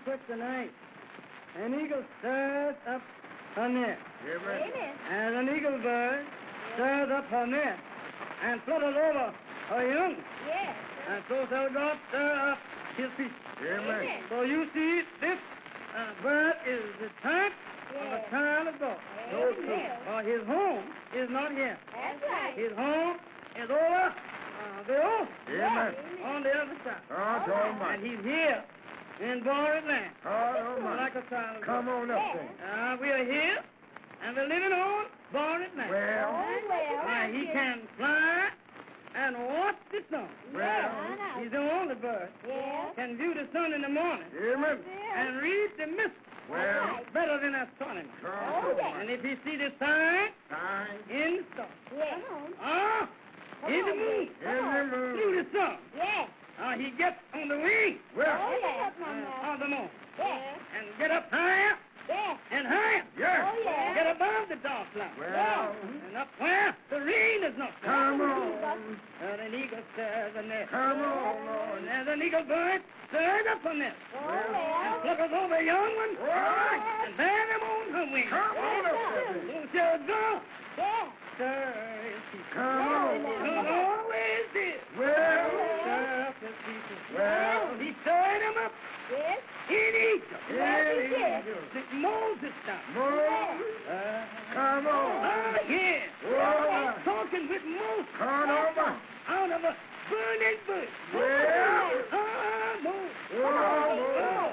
question 8. An eagle stirs up her nest. Amen. And an eagle bird stirs up her nest and flutters over her young. Yes. And so shall God stir up his people. Amen. So you see, this bird is the type of a child of God. So true. For his home is not here. That's right. His home is over the ocean Amen. on the other side. God And Almighty. he's here in borrowed land, God Almighty. like a child of Come God. on up then. We are here, and we're living on borrowed land. Well, well. He can fly and watch the sun. well, He's the only bird Yes. can view the sun in the morning amen. and read the mist Well, better than astronomy. God And if he see the sign time in the star, Yes. in the moon, in the moon. through the sun, Yes. he gets on the wing Well, Oh, yes. of the moon Yes. and get up higher Yes. and higher. yes. Oh, yes. Get above the dark cloud. Well, And up where the rain is not come falling. on. And an eagle stirs a nest. Come on, Lord. And as an eagle bird stirs up a nest. Oh, And well. flutters over a young one. Right. And bear them on her wings. Come on up there. Who shall go? Yes. Stir his people. Come on. God always did. Well, Stir up his people. well, He stirred them up Yes. in Egypt. Yes, he did. Since Moses time. Move. Come on. Again. Well, Talking with Moses. God Almighty. Out of a burning bush. Well, Moses. well,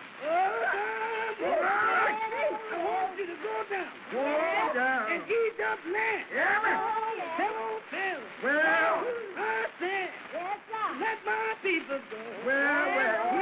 I want you to go down. go down. And Egypt land. Amen. Tell old Pharaoh. Well, I said, Yes, sir. let my people go. well,